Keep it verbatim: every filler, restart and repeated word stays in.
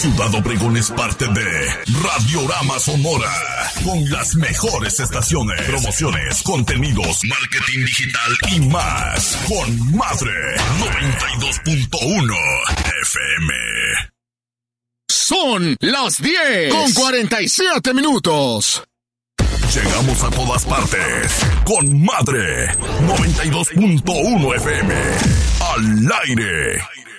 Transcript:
Ciudad Obregón es parte de Radiorama Sonora, con las mejores estaciones, promociones, contenidos, marketing digital y más. Con Madre noventa y dos punto uno F M. Son las diez con cuarenta y siete minutos. Llegamos a todas partes con Madre noventa y dos punto uno F M. Al aire.